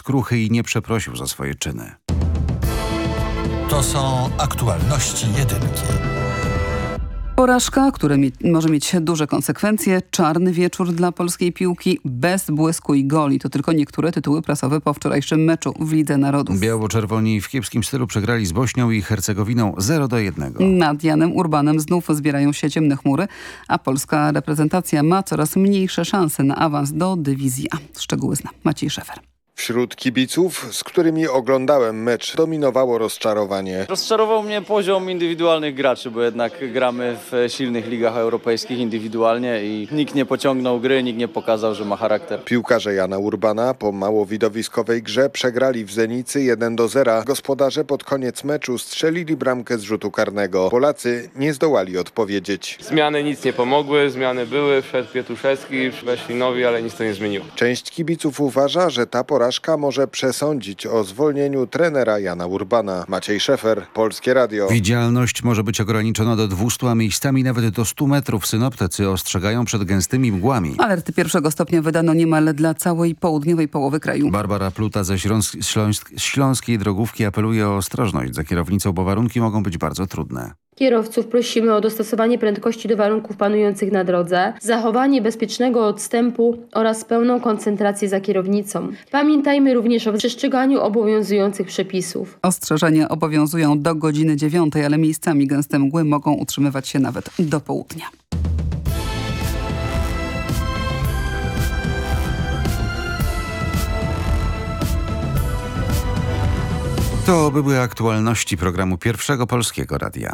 skruchy i nie przeprosił za swoje czyny. To są aktualności jedynki. Porażka, która może mieć duże konsekwencje. Czarny wieczór dla polskiej piłki bez błysku i goli. To tylko niektóre tytuły prasowe po wczorajszym meczu w Lidze Narodów. Biało-czerwoni w kiepskim stylu przegrali z Bośnią i Hercegowiną 0-1. Nad Janem Urbanem znów zbierają się ciemne chmury, a polska reprezentacja ma coraz mniejsze szanse na awans do dywizji A. Szczegóły zna Maciej Szefer. Wśród kibiców, z którymi oglądałem mecz, dominowało rozczarowanie. Rozczarował mnie poziom indywidualnych graczy, bo jednak gramy w silnych ligach europejskich indywidualnie i nikt nie pociągnął gry, nikt nie pokazał, że ma charakter. Piłkarze Jana Urbana po mało widowiskowej grze przegrali w Zenicy 1-0. Gospodarze pod koniec meczu strzelili bramkę z rzutu karnego. Polacy nie zdołali odpowiedzieć. Zmiany nic nie pomogły, zmiany były, wszedł Pietuszewski, weszli nowi, ale nic to nie zmieniło. Część kibiców uważa, że ta porażka może przesądzić o zwolnieniu trenera Jana Urbana. Maciej Szefer, Polskie Radio. Widzialność może być ograniczona do 200, a miejscami nawet do 100 metrów. Synoptycy ostrzegają przed gęstymi mgłami. Alerty pierwszego stopnia wydano niemal dla całej południowej połowy kraju. Barbara Pluta ze Śląskiej Drogówki apeluje o ostrożność za kierownicą, bo warunki mogą być bardzo trudne. Kierowców prosimy o dostosowanie prędkości do warunków panujących na drodze, zachowanie bezpiecznego odstępu oraz pełną koncentrację za kierownicą. Pamiętajmy również o przestrzeganiu obowiązujących przepisów. Ostrzeżenia obowiązują do godziny 9, ale miejscami gęste mgły mogą utrzymywać się nawet do południa. To były aktualności programu Pierwszego Polskiego Radia.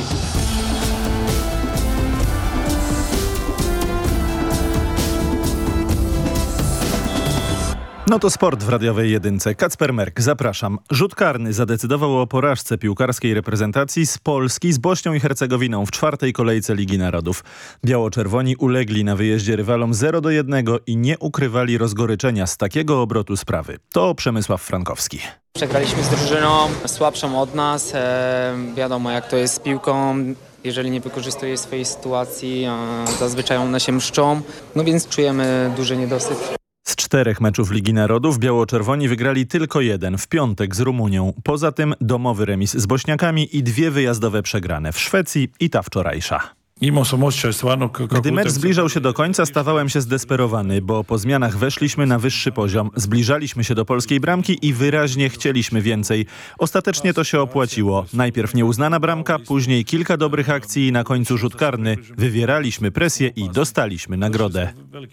No to sport w radiowej jedynce. Kacper Merk, zapraszam. Rzut karny zadecydował o porażce piłkarskiej reprezentacji z Polski z Bośnią i Hercegowiną w czwartej kolejce Ligi Narodów. Biało-czerwoni ulegli na wyjeździe rywalom 0-1 i nie ukrywali rozgoryczenia z takiego obrotu sprawy. To Przemysław Frankowski. Przegraliśmy z drużyną słabszą od nas. Wiadomo, jak to jest z piłką. Jeżeli nie wykorzystuje swojej sytuacji, zazwyczaj one się mszczą. No więc czujemy duży niedosyt. Z 4 meczów Ligi Narodów biało-czerwoni wygrali tylko 1 w piątek z Rumunią. Poza tym domowy remis z Bośniakami i 2 wyjazdowe przegrane w Szwecji i ta wczorajsza. Gdy mecz zbliżał się do końca, stawałem się zdesperowany, bo po zmianach weszliśmy na wyższy poziom, zbliżaliśmy się do polskiej bramki i wyraźnie chcieliśmy więcej. Ostatecznie to się opłaciło. Najpierw nieuznana bramka, później kilka dobrych akcji i na końcu rzut karny. Wywieraliśmy presję i dostaliśmy nagrodę.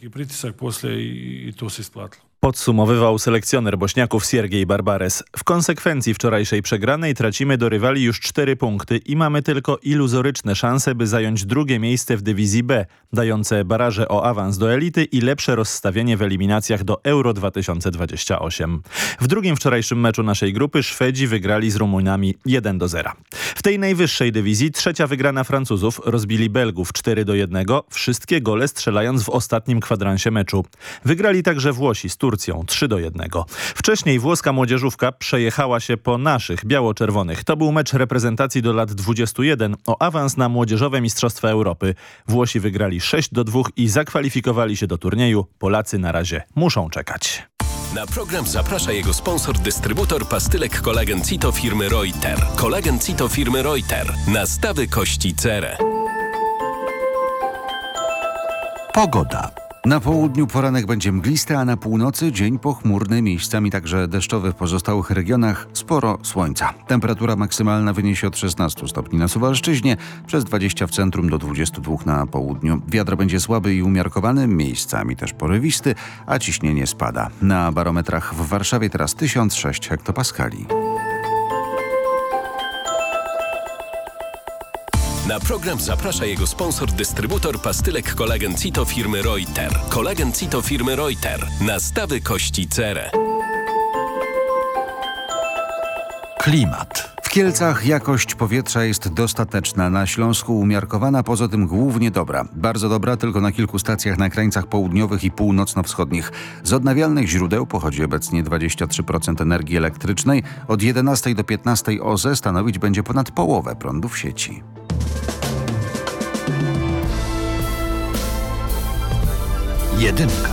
Podsumowywał selekcjoner Bośniaków Siergiej Barbares. W konsekwencji wczorajszej przegranej tracimy do rywali już 4 punkty i mamy tylko iluzoryczne szanse, by zająć drugie miejsce w dywizji B, dające baraże o awans do elity i lepsze rozstawienie w eliminacjach do Euro 2028. W drugim wczorajszym meczu naszej grupy Szwedzi wygrali z Rumunami 1-0. W tej najwyższej dywizji trzecia wygrana Francuzów rozbili Belgów 4-1, wszystkie gole strzelając w ostatnim kwadransie meczu. Wygrali także Włosi z Turcją 3-1. Wcześniej włoska młodzieżówka przejechała się po naszych biało-czerwonych. To był mecz reprezentacji do lat 21 o awans na młodzieżowe Mistrzostwa Europy. Włosi wygrali 6-2 i zakwalifikowali się do turnieju. Polacy na razie muszą czekać. Na program zaprasza jego sponsor, dystrybutor pastylek Kolagen Cito firmy Reuter. Kolagen Cito firmy Reuter. Nastawy kości cerę. Pogoda. Na południu poranek będzie mglisty, a na północy dzień pochmurny, miejscami także deszczowy w pozostałych regionach, sporo słońca. Temperatura maksymalna wyniesie od 16 stopni na Suwalszczyźnie, przez 20 w centrum do 22 na południu. Wiatr będzie słaby i umiarkowany, miejscami też porywisty, a ciśnienie spada. Na barometrach w Warszawie teraz 1006 hektopaskali. Na program zaprasza jego sponsor, dystrybutor pastylek Kolagen Cito firmy Reuter. Kolagen Cito firmy Reuter. Nastawy kości cerę. Klimat. W Kielcach jakość powietrza jest dostateczna, na Śląsku umiarkowana, poza tym głównie dobra. Bardzo dobra tylko na kilku stacjach na krańcach południowych i północno-wschodnich. Z odnawialnych źródeł pochodzi obecnie 23% energii elektrycznej. Od 11 do 15 OZE stanowić będzie ponad połowę prądu w sieci. Jedynka.